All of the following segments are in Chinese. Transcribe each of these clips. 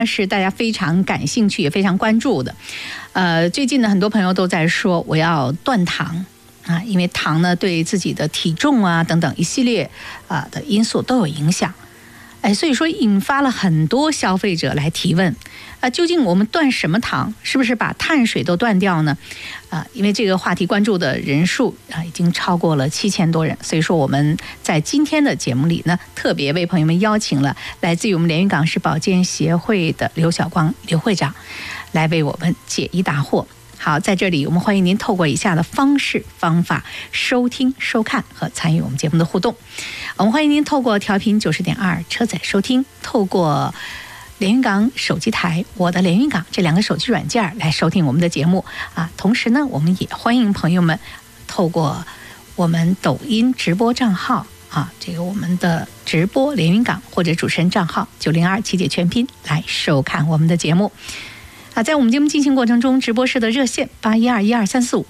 是大家非常感兴趣也非常关注的。最近呢，很多朋友都在说我要断糖啊，因为糖呢对自己的体重啊等等一系列的因素都有影响。所以说引发了很多消费者来提问究竟我们断什么糖？是不是把碳水都断掉呢？因为这个话题关注的人数已经超过了7000多人，所以说我们在今天的节目里呢，特别为朋友们邀请了来自于我们连云港市保健协会的刘晓光刘会长，来为我们解疑答惑。好，在这里我们欢迎您透过以下的方式方法收听、收看和参与我们节目的互动。我们欢迎您透过调频90.2车载收听，透过连云港手机台、我的连云港这2个手机软件来收听我们的节目同时呢，我们也欢迎朋友们透过我们抖音直播账号这个我们的直播连云港或者主持人账号9027姐全拼来收看我们的节目。在我们节目进行过程中，直播室的热线812-12345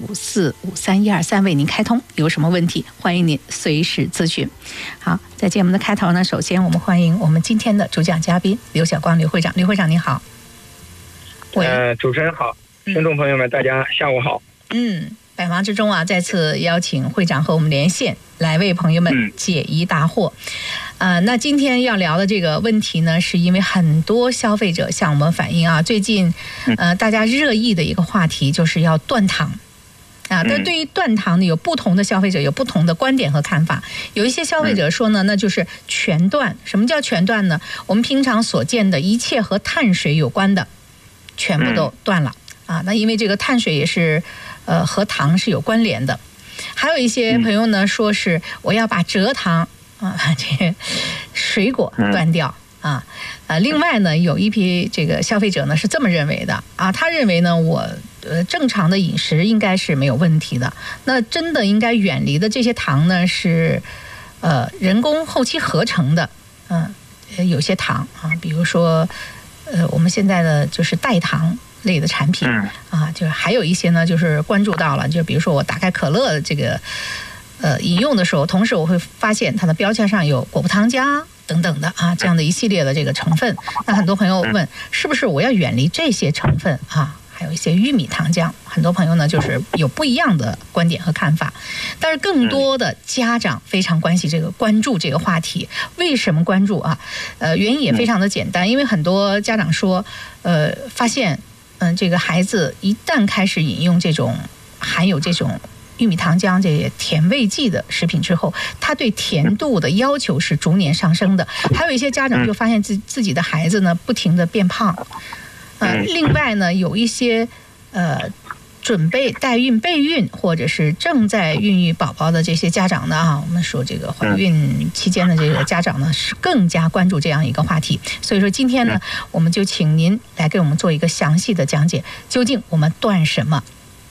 854-53123为您开通，有什么问题欢迎您随时咨询。好，在节目的开头呢，首先我们欢迎我们今天的主讲嘉宾刘晓光刘会长。刘会长您好。 主持人好，听众朋友们大家下午好。 百忙之中再次邀请会长和我们连线来为朋友们解疑答惑。那今天要聊的这个问题呢，是因为很多消费者向我们反映最近大家热议的一个话题就是要断糖但对于断糖呢，有不同的消费者有不同的观点和看法。有一些消费者说呢，那就是全断。什么叫全断呢？我们平常所见的一切和碳水有关的全部都断了那因为这个碳水也是和糖是有关联的。还有一些朋友呢说是我要把蔗糖这个水果断掉另外呢，有一批这个消费者呢是这么认为的他认为呢，我正常的饮食应该是没有问题的。那真的应该远离的这些糖呢是人工后期合成的有些糖比如说我们现在的就是代糖类的产品就是还有一些呢，就是关注到了，就比如说我打开可乐这个饮用的时候，同时我会发现它的标签上有果葡糖浆等等的这样的一系列的这个成分。那很多朋友问，是不是我要远离这些成分还有一些玉米糖浆，很多朋友呢就是有不一样的观点和看法。但是更多的家长非常关注这个话题。为什么关注原因也非常的简单，因为很多家长说发现这个孩子一旦开始饮用这种含有这种玉米糖浆这些甜味剂的食品之后，他对甜度的要求是逐年上升的。还有一些家长就发现自己的孩子呢不停的变胖另外呢，有一些准备代孕备孕或者是正在孕育宝宝的这些家长呢我们说这个怀孕期间的这个家长呢是更加关注这样一个话题。所以说今天呢，我们就请您来给我们做一个详细的讲解，究竟我们断什么？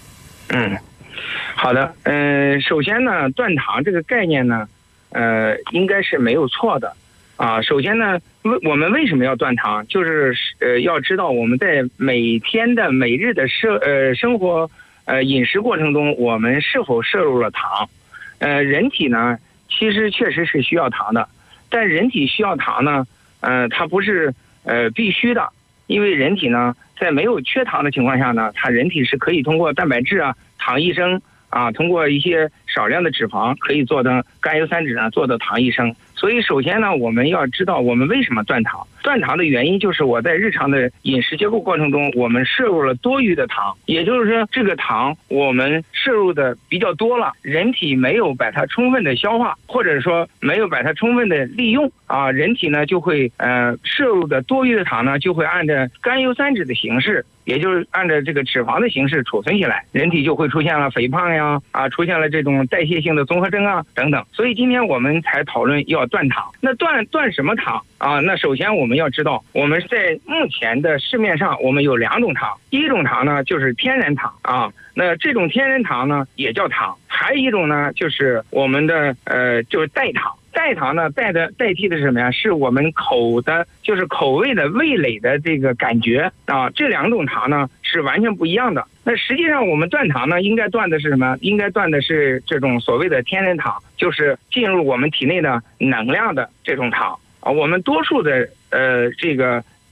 好的。首先呢，断糖这个概念呢应该是没有错的首先呢，我们为什么要断糖？就是要知道我们在每天的每日的生活饮食过程中，我们是否摄入了糖。人体呢其实确实是需要糖的，但人体需要糖呢它不是必须的。因为人体呢在没有缺糖的情况下呢，人体是可以通过蛋白质糖异生通过一些少量的脂肪可以做的甘油三酯呢做的糖异生。所以首先呢，我们要知道我们为什么断糖。断糖的原因就是我在日常的饮食结构过程中，我们摄入了多余的糖，也就是说这个糖我们摄入的比较多了，人体没有把它充分的消化，或者说没有把它充分的利用人体呢就会摄入的多余的糖呢就会按照甘油三酯的形式，也就是按照这个脂肪的形式储存起来，人体就会出现了肥胖呀出现了这种代谢性的综合征等等。所以今天我们才讨论要断糖。那断什么糖那首先我们要知道，我们在目前的市面上我们有2种糖。第一种糖呢就是天然糖那这种天然糖呢也叫糖。还有一种呢就是我们的就是代糖。代糖呢代替的是什么呀？是我们就是口味的味蕾的这个感觉这2种糖呢是完全不一样的。那实际上我们断糖呢应该断的是什么？应该断的是这种所谓的天然糖，就是进入我们体内的能量的这种糖我们多数的这个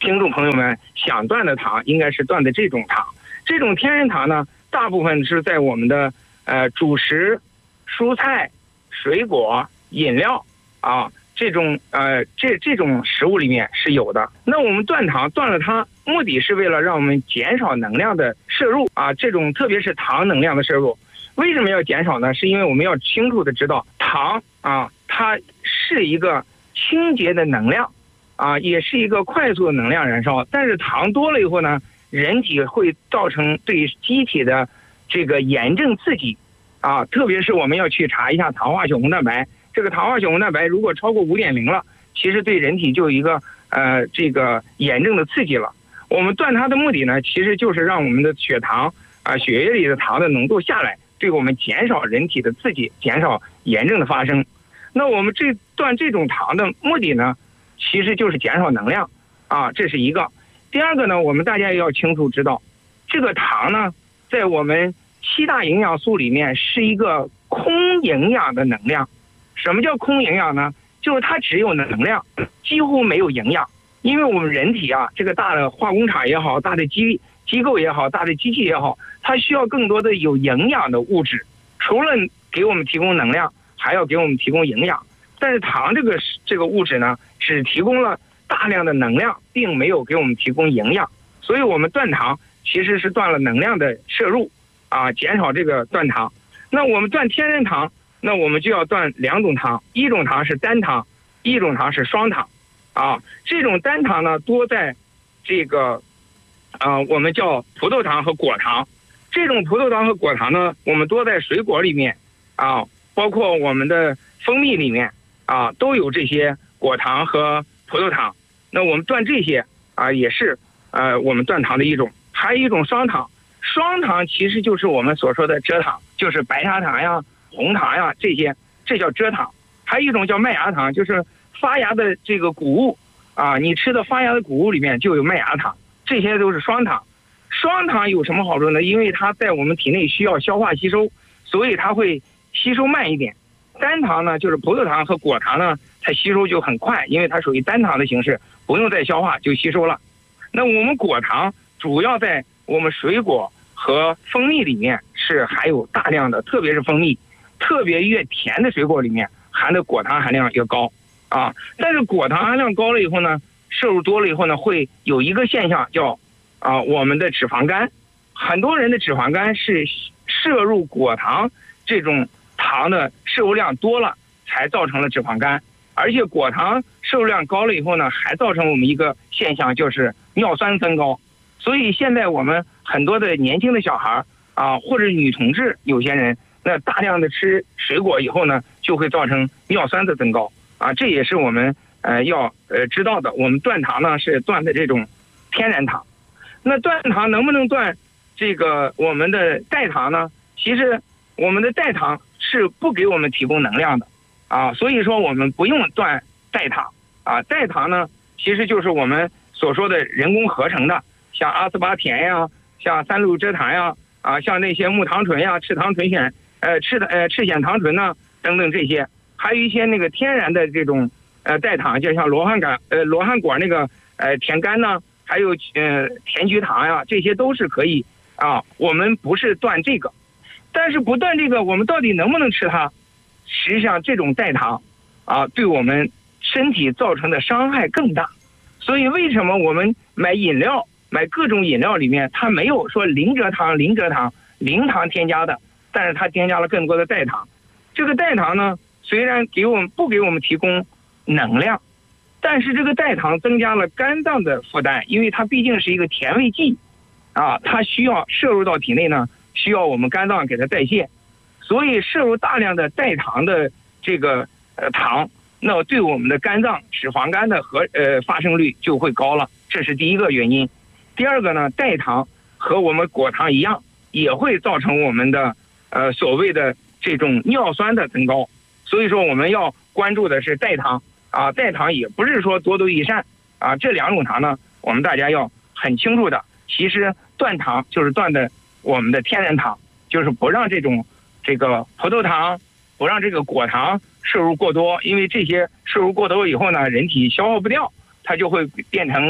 听众朋友们想断的糖，应该是断的这种糖。这种天然糖呢，大部分是在我们的主食、蔬菜、水果、饮料这种食物里面是有的。那我们断糖断了它，目的是为了让我们减少能量的摄入这种特别是糖能量的摄入。为什么要减少呢？是因为我们要清楚的知道，糖它是一个清洁的能量也是一个快速的能量燃烧。但是糖多了以后呢，人体会造成对机体的这个炎症刺激特别是我们要去查一下糖化血红蛋白。这个糖化血红蛋白如果超过5.0了，其实对人体就有一个这个炎症的刺激了。我们断它的目的呢，其实就是让我们的血糖血液里的糖的浓度下来，对我们减少人体的刺激，减少炎症的发生。那我们断这种糖的目的呢，其实就是减少能量这是一个。第二个呢，我们大家也要清楚知道，这个糖呢，在我们7大营养素里面是一个空营养的能量。什么叫空营养呢？就是它只有能量，几乎没有营养。因为我们人体这个大的化工厂也好，大的机构也好，大的机器也好，它需要更多的有营养的物质，除了给我们提供能量，还要给我们提供营养。但是糖这个物质呢，只提供了大量的能量，并没有给我们提供营养。所以我们断糖其实是断了能量的摄入减少这个断糖。那我们断天然糖，那我们就要断2种糖，一种糖是单糖，一种糖是双糖这种单糖呢，多在这个我们叫葡萄糖和果糖。这种葡萄糖和果糖呢，我们多在水果里面包括我们的蜂蜜里面都有这些果糖和葡萄糖。那我们断这些也是我们断糖的一种。还有一种双糖，双糖其实就是我们所说的蔗糖，就是白砂糖呀、红糖呀这些，这叫蔗糖。还有一种叫麦芽糖，就是发芽的这个谷物你吃的发芽的谷物里面就有麦芽糖，这些都是双糖。双糖有什么好处呢？因为它在我们体内需要消化吸收，所以它会吸收慢一点。单糖呢，就是葡萄糖和果糖呢，它吸收就很快，因为它属于单糖的形式，不用再消化就吸收了。那我们果糖主要在我们水果和蜂蜜里面是含有大量的，特别是蜂蜜，特别越甜的水果里面含的果糖含量越高但是果糖含量高了以后呢，摄入多了以后呢，会有一个现象叫我们的脂肪肝。很多人的脂肪肝是摄入果糖这种糖的摄入量多了才造成了脂肪肝。而且果糖摄入量高了以后呢，还造成我们一个现象，就是尿酸增高。所以现在我们很多的年轻的小孩或者女同志，有些人那大量的吃水果以后呢，就会造成尿酸的增高这也是我们要知道的。我们断糖呢是断的这种天然糖。那断糖能不能断这个我们的代糖呢？其实我们的代糖是不给我们提供能量的所以说我们不用断代糖代糖呢其实就是我们所说的人工合成的，像阿斯巴甜呀，像三鹿蔗糖呀像那些木糖醇呀、赤糖醇酰赤藓糖醇呐等等这些，还有一些那个天然的这种代糖，就像罗汉果那个甜苷呐，还有甜菊糖呀，这些都是可以我们不是断这个。但是不断这个，我们到底能不能吃它？实际上这种代糖对我们身体造成的伤害更大。所以为什么我们买饮料，买各种饮料里面，它没有说零蔗糖、零糖添加的，但是它添加了更多的代糖。这个代糖呢，虽然不给我们提供能量，但是这个代糖增加了肝脏的负担，因为它毕竟是一个甜味剂它需要摄入到体内呢，需要我们肝脏给它代谢，所以摄入大量的代糖的这个糖，那对我们的肝脏脂肪肝的发生率就会高了，这是第一个原因。第二个呢，代糖和我们果糖一样，也会造成我们的所谓的这种尿酸的增高。所以说我们要关注的是代糖代糖也不是说多多益善这2种糖呢，我们大家要很清楚的。其实断糖就是断的我们的天然糖，就是不让这个葡萄糖，不让这个果糖摄入过多，因为这些摄入过多以后呢，人体消耗不掉，它就会变成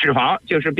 脂肪就是